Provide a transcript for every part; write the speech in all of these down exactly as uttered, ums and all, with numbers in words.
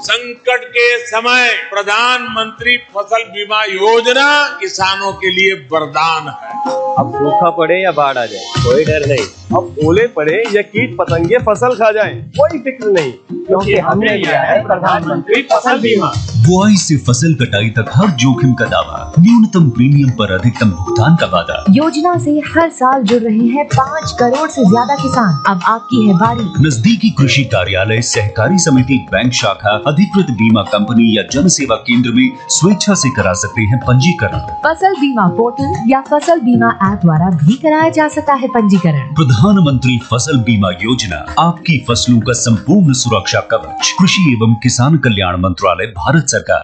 संकट के समय प्रधानमंत्री फसल बीमा योजना किसानों के लिए वरदान है। अब सूखा पड़े या बाढ़ आ जाए कोई डर नहीं, अब ओले पड़े या कीट पतंगे फसल खा जाएं कोई फिक्र नहीं, क्योंकि हमने लिया है प्रधानमंत्री फसल बीमा। बुआई से फसल कटाई तक हर जोखिम का दावा, न्यूनतम प्रीमियम पर अधिकतम भुगतान का वादा। योजना से हर साल जुड़ रहे हैं पाँच करोड़ से ज्यादा किसान। अब आपकी है बारी। नजदीकी कृषि कार्यालय, सहकारी समिति, बैंक शाखा, अधिकृत बीमा कंपनी या जन सेवा केंद्र में स्वेच्छा से करा सकते हैं पंजीकरण। फसल बीमा पोर्टल या फसल बीमा ऐप द्वारा भी कराया जा सकता है पंजीकरण। प्रधानमंत्री फसल बीमा योजना, आपकी फसलों का संपूर्ण सुरक्षा कवच। कृषि एवं किसान कल्याण मंत्रालय, भारत सरकार।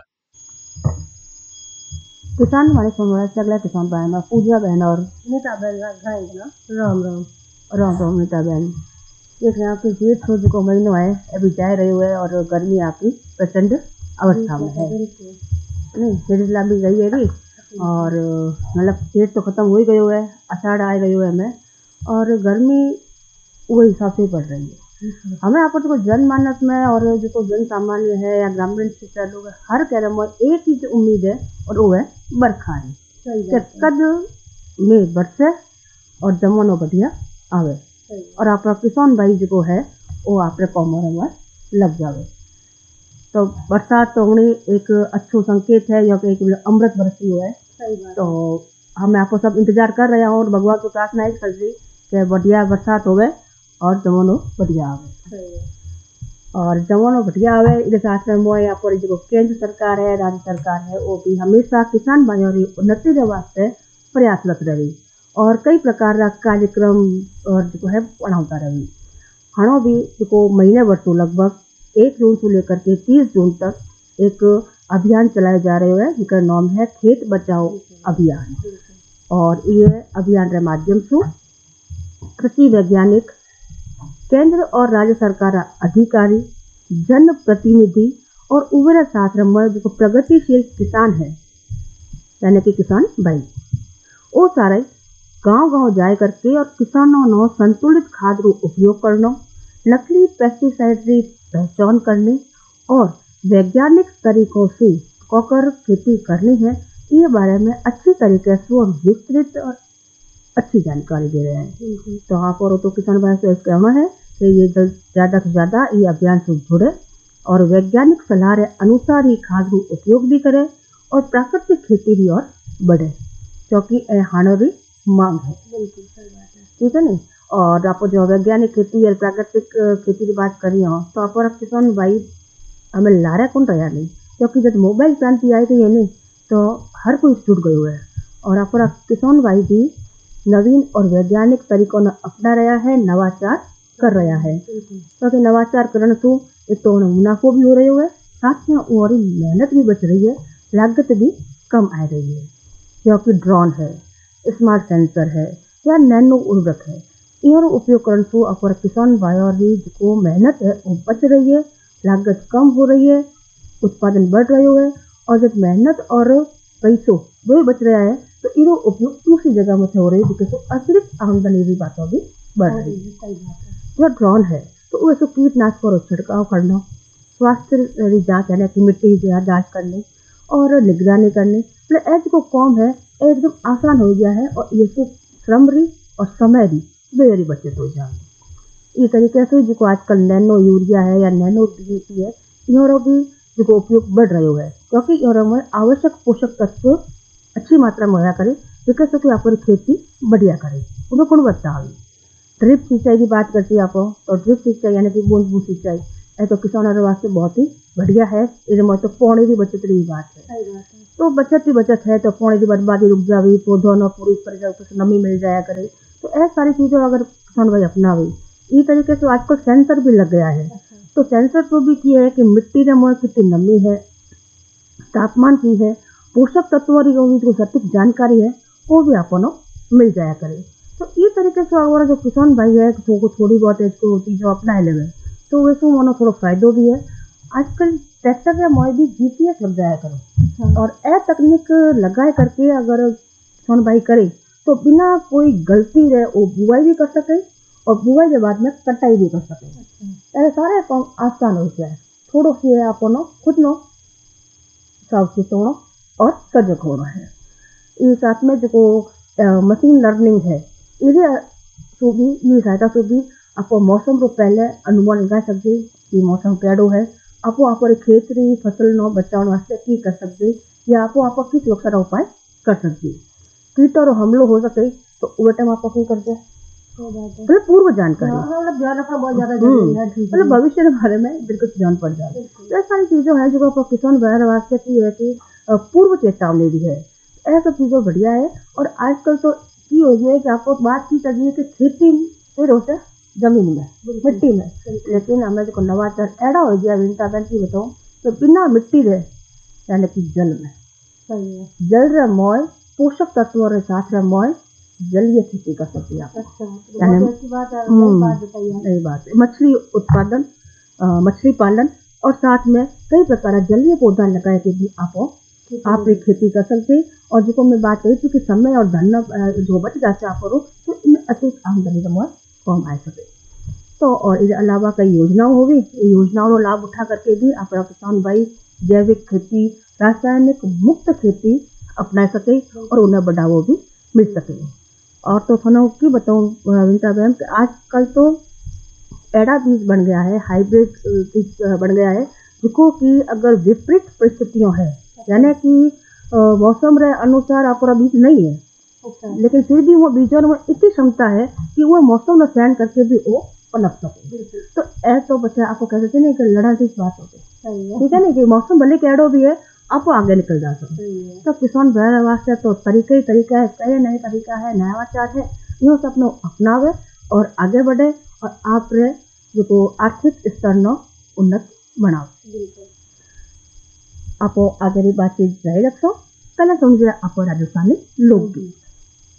किसान हमारे समाज सगला किसान बहन पूजा बहन और नीता बहन ना राम राम राम राम नीता बहन। एक यहाँ की जेठ रोज को महीनों है अभी जा रहे हुए और गर्मी आपकी प्रचंड अवस्था में है। नहीं जेठ लंबी गई है अभी और मतलब जेठ तो खत्म हो ही गयो है, आषाढ़ आ गयो है हमें और गर्मी वही हिसाब से पड़ रही है। हमें यहाँ पर जो जनमानस में और जो जन सामान्य है या ग्रामीण क्षेत्र लोग हर कह रहे एक ही जो उम्मीद है और वो है बरखा की कद में बरसे और जमानो बढ़िया आवे और आप किसान भाई जो है वो आपरे कमर में लग जावे। तो बरसात तो होनी एक अच्छो संकेत है या कि एक अमृत बरसी हुआ है। तो हमें आपको सब इंतजार कर रहे हैं और भगवान को प्रार्थना है कर दी कि बढ़िया बरसात होवे और जमानो बढ़िया आवे और जमानो बढ़िया आवे। इसके साथ में मोए यहाँ पर जो केंद्र सरकार है, राज्य सरकार है, वो भी हमेशा किसान भाइयों की उन्नति के वास्ते प्रयासरत रही और कई प्रकार का कार्यक्रम और जो है बनाता रही। हाणो भी जो महीने वर्षों लगभग एक जून से लेकर के तीस जून तक एक अभियान चलाए जा रहे हैं जिसका नाम है खेत बचाओ अभियान। और ये अभियान के माध्यम से कृषि वैज्ञानिक, केंद्र और राज्य सरकार अधिकारी, जन प्रतिनिधि और उभरे साथ में जो प्रगतिशील किसान है यानी कि किसान भाई वो सारे गांव गांव जाए करके और किसानों नो संतुलित खाद रो उपयोग करना, नकली पेस्टिसाइड की पहचान करनी और वैज्ञानिक तरीकों से कोकर खेती करनी है, ये बारे में अच्छी तरीके से और विस्तृत और अच्छी जानकारी दे रहे हैं। तो आप और तो किसान भाई से कहना है कि ये ज़्यादा से ज़्यादा ये अभियान से जुड़े और वैज्ञानिक सलाह के अनुसार ही खाद का उपयोग भी करे और प्राकृतिक खेती भी और बढ़े क्योंकि हाणोरी मांग है। ठीक है नहीं। और आप जो वैज्ञानिक खेती और प्राकृतिक खेती की बात करी हो तो आप किसान भाई हमें लारे कौन रहा नहीं क्योंकि जब मोबाइल क्रांति आई गई है नहीं तो हर कोई जुड़ गयो है और आप किसान भाई भी नवीन और वैज्ञानिक तरीकों ने अपना रहा है, नवाचार कर रहा है क्योंकि तो नवाचार करने से एक तो मुनाफो भी हो रहा है, साथ में और मेहनत भी बच रही है, लागत भी कम आ रही है क्योंकि ड्रोन है, स्मार्ट सेंसर है या नैनो उर्वरक है, इन उपयोग करने से अपर किसान भाई और भी जो मेहनत है वो बच रही है, लागत कम हो रही है, उत्पादन बढ़ रही है और जब मेहनत और पैसों दो बच रहा है तो इनो उपयोग दूसरी जगह में हो रही है जिससे अतिरिक्त आमदनी की बातों भी बढ़ रही है। जो ड्रोन है तो वैसे कीटनाशक और छिड़काव करना, स्वास्थ्य जाँच यानी कि मिट्टी की जाँच करनी और निगरानी करनी मतलब ऐसे को कॉम है एकदम आसान हो गया है और ये सब श्रम री और समय री बेहरी बचत हो जाए। इस तरीके से जो आजकल नैनो यूरिया है या नैनो डीएपी है इनों भी जो उपयोग बढ़ रहे है क्योंकि इनों में आवश्यक पोषक तत्व अच्छी मात्रा में होया करे जिससे कि आप खेती बढ़िया करे, उन्हें गुणवत्ता आई। ड्रिप सिंचाई की बात करती है आप तो ड्रिप सिंचाई यानी कि बूंद बूंद सिंचाई है तो किसानों के वास्ते बहुत ही बढ़िया है। इसमें तो पानी की बचत की बात है तो बचत की बचत है तो पानी की बर्बादी रुक जाए, पौधों न पूरी तरह नमी मिल जाया करे। तो ऐसी सारी चीज़ें अगर किसान भाई अपनावे इस तरीके से आजकल सेंसर भी लग गया है तो सेंसर को भी किया है कि मिट्टी में कितनी नमी है, तापमान की है, पोषक तत्वों की जो सटीक जानकारी है वो भी आपको मिल जाया करे। तो इस तरीके से हमारा जो किसान भाई है तो थोड़ी बहुत इसको चीज़ें अपना लेवे तो वैसे मनो थोड़ा फायदो भी है। आजकल ट्रैक्टर या मोए भी जीपीएस लग जाया करो और ए तकनीक लगाए करके अगर किसान भाई करे तो बिना कोई गलती रहे वो बुआई भी कर सके और बुआई के बाद में कटाई भी कर सके। ऐसे सारे काम आसान हो गया है थोड़ो सी है आपो नो खुद नो सावचेत होना और सजग होना है। इस साथ में जो मशीन लर्निंग है इसे तो भी ये सहायता से भी आपको मौसम रो पहले अनुमान लगा सकते कि मौसम केड़ो है, आपो आप खेत री फसल नो बचाव वास्ते की कर सकते या आपो आप किस सुरक्षा रा उपाय कर सकते। कीटों रो हमलो हो सके तो वो टाइम आप क्या करते मतलब पूर्व जानकारी मतलब ध्यान रखना बहुत ज्यादा जरूरी है, मतलब भविष्य के बारे में बिल्कुल ध्यान पड़ जाए। ये सारी चीजें हैं जो आपको किसान भाई वास्ते की है कि पूर्व चेतावनी भी है, ऐसा चीजें बढ़िया है। और आजकल तो ये हो गया है कि आपको बात की चाहिए कि खेती फिर होता है जमीन में मिट्टी में, लेकिन हमें जो नवाचार ऐसा हो गया विंता बहन की बताऊँ तो बिना मिट्टी रहे यानी कि जल में जल रे मोय पोषक तत्वों के साथ रे मोय जलीय खेती कर सकती है आप। नई बात है मछली उत्पादन, मछली पालन और साथ में कई प्रकार जलीय पौधा लगाए के भी आप आप एक खेती कर सकते। और जो मैं बात करी थी कि समय और धन जो बच जाते आप तो इनमें अधिक आमदनी का कम आ सके। तो और इसके अलावा कई योजनाओं होगी, योजनाओं का लाभ उठा करके भी आप किसान भाई जैविक खेती रासायनिक मुक्त खेती अपना सके और उन्हें बढ़ावा भी मिल सके। और तो थोड़ा की बताऊँ विंता बहन कि आजकल तो एड़ा बीज बन गया है, हाइब्रिड बीज बन गया है जिसको कि अगर विपरीत परिस्थितियों है यानी कि मौसम रे अनुसार आपका बीज नहीं है, लेकिन फिर भी वो बीजों में इतनी क्षमता है कि वो मौसम में सहन करके भी वो पनप सके। तो ऐसा तो बच्चा आपको कह सकते नहीं कि लड़ा की बात होती ठीक है ना कि मौसम भले कैडो भी है आप आगे निकल जा सकते। तो किसान भाई वास्ते तो तरीका ही तरीका है, कई नए तरीका है, नवाचार है, यो सब अपनो अपनावे और आगे बढ़े और आप रे जो आर्थिक स्तर नो उन्नत बनाओ। आप आगे बातचीत जारी रखो, कल समझे आप राजस्थानी लोकगीत।